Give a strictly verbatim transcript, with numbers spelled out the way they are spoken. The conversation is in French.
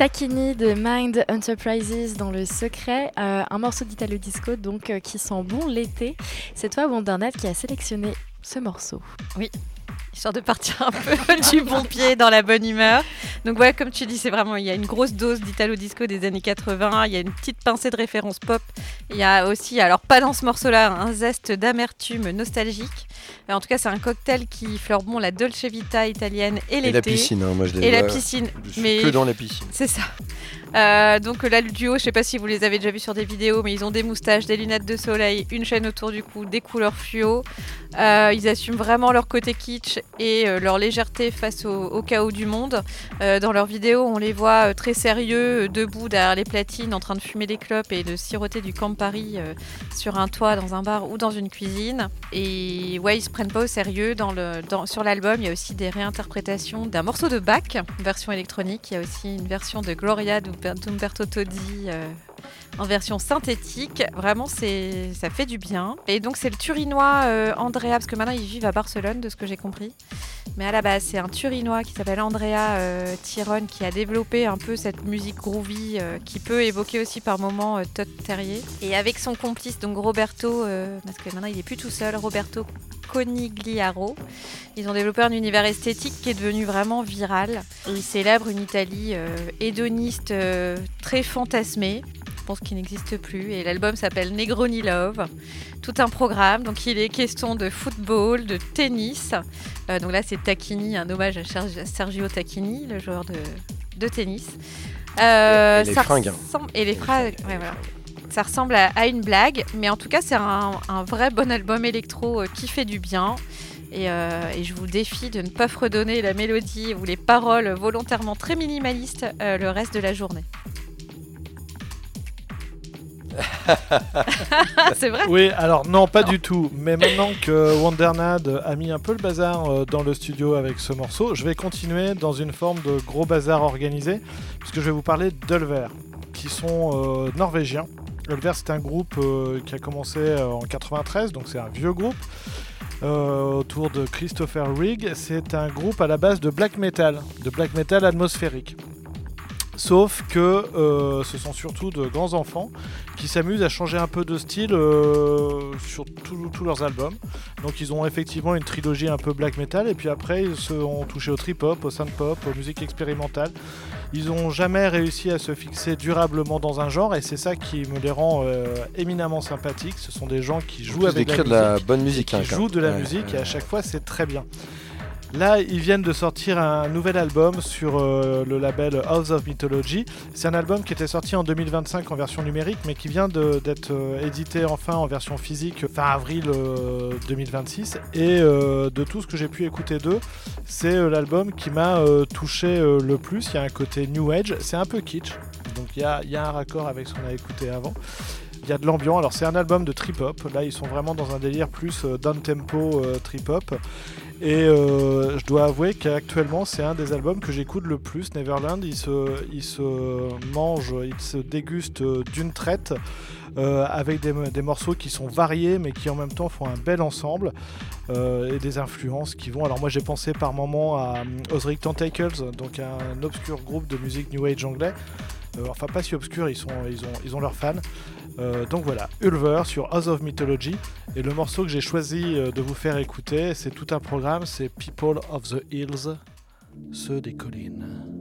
Tacchini de Mind Enterprises dans Le Secret, euh, un morceau d'Italo Disco donc euh, qui sent bon l'été. C'est toi Wondernat qui a sélectionné ce morceau. Oui, histoire de partir un peu du bon pied dans la bonne humeur. Donc ouais, comme tu dis, c'est vraiment, il y a une grosse dose d'Italo Disco des années quatre-vingts, il y a une petite pincée de référence pop. Il y a aussi, alors pas dans ce morceau-là, un zeste d'amertume nostalgique. En tout cas, c'est un cocktail qui fleure bon la Dolce Vita italienne et l'été. Et la piscine, hein, moi je l'ai Et la vois, piscine. Je suis Mais que dans la piscine. c'est ça. Euh, donc là, le duo, je sais pas si vous les avez déjà vus sur des vidéos, mais ils ont des moustaches, des lunettes de soleil, une chaîne autour du cou, des couleurs fluo. Euh, ils assument vraiment leur côté kitsch et euh, leur légèreté face au, au chaos du monde. Euh, dans leurs vidéos, on les voit euh, très sérieux, euh, debout derrière les platines, en train de fumer des clopes et de siroter du Campari euh, sur un toit, dans un bar ou dans une cuisine. Et ouais, ils se prennent pas au sérieux. Dans le, dans, sur l'album, il y a aussi des réinterprétations d'un morceau de Bach, version électronique. Il y a aussi une version de Gloria d'Umberto Tozzi euh, en version synthétique. Vraiment, c'est, ça fait du bien. Et donc, c'est le Turinois euh, Andrea, parce que maintenant, ils vivent à Barcelone, de ce que j'ai compris. Mais à la base, c'est un Turinois qui s'appelle Andrea euh, Tiron qui a développé un peu cette musique groovy euh, qui peut évoquer aussi par moments euh, Todd Terje. Et avec son complice, donc Roberto, euh, parce que maintenant, il n'est plus tout seul, Roberto Conigliaro. Ils ont développé un univers esthétique qui est devenu vraiment viral. Ils célèbrent une Italie euh, hédoniste euh, très fantasmée. Je pense qu'il n'existe plus. Et l'album s'appelle Negroni Love. Tout un programme. Donc il est question de football, de tennis. Euh, donc là c'est Tacchini, un hommage à Sergio Tacchini, le joueur de, de tennis. Euh, et, et les ça fringues. Ressemble, et les fringues. Ouais, voilà. Ça ressemble à, à une blague, mais en tout cas c'est un, un vrai bon album électro euh, qui fait du bien. Et, euh, et je vous défie de ne pas fredonner la mélodie ou les paroles volontairement très minimalistes euh, le reste de la journée. C'est vrai ? Oui, alors non, pas du tout. Mais maintenant que Wondernad a mis un peu le bazar dans le studio avec ce morceau, je vais continuer dans une forme de gros bazar organisé, puisque je vais vous parler d'Ulver, qui sont euh, norvégiens. Ulver, c'est un groupe euh, qui a commencé euh, en quatre-vingt-treize, donc c'est un vieux groupe, euh, autour de Christopher Rigg. C'est un groupe à la base de black metal, de black metal atmosphérique. Sauf que euh, ce sont surtout de grands enfants qui s'amusent à changer un peu de style euh, sur tous leurs albums. Donc ils ont effectivement une trilogie un peu black metal, et puis après ils se ont touché au trip-hop, au synth-pop, aux musiques expérimentales. Ils n'ont jamais réussi à se fixer durablement dans un genre, et c'est ça qui me les rend euh, éminemment sympathiques. Ce sont des gens qui jouent avec la musique, de la bonne musique, qui hein, jouent de la ouais, musique, ouais. Et à chaque fois c'est très bien. Là, ils viennent de sortir un nouvel album sur euh, le label House of Mythology. C'est un album qui était sorti en deux mille vingt-cinq en version numérique, mais qui vient de, d'être euh, édité enfin en version physique fin avril euh, deux mille vingt-six. Et euh, de tout ce que j'ai pu écouter d'eux, c'est euh, l'album qui m'a euh, touché euh, le plus. Il y a un côté New Age, c'est un peu kitsch, donc il y a, y a un raccord avec ce qu'on a écouté avant. Il y a de l'ambiance, alors c'est un album de trip-hop, là ils sont vraiment dans un délire plus euh, down-tempo euh, trip-hop. Et euh, je dois avouer qu'actuellement c'est un des albums que j'écoute le plus. Neverland, il se, il se mange, il se déguste d'une traite euh, avec des, des morceaux qui sont variés mais qui en même temps font un bel ensemble euh, et des influences qui vont... Alors moi j'ai pensé par moments à Osric Tentacles, donc un obscur groupe de musique New Age anglais. Euh, enfin pas si obscur, ils, sont, ils, ont, ils ont leurs fans. Euh, donc voilà, Ulver sur House of Mythology, et le morceau que j'ai choisi euh, de vous faire écouter, c'est tout un programme, c'est People of the Hills, ceux des collines.